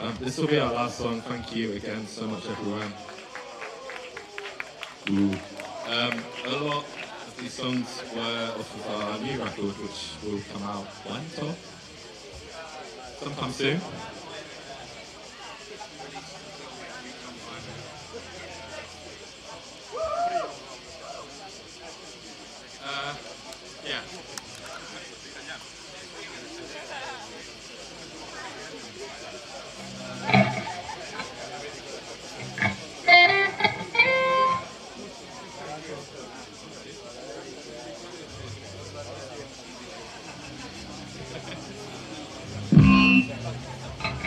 This will be our last song. Thank you again so much, everyone. A lot of these songs were off of our new record, which will come out when, Tom? Sometime soon.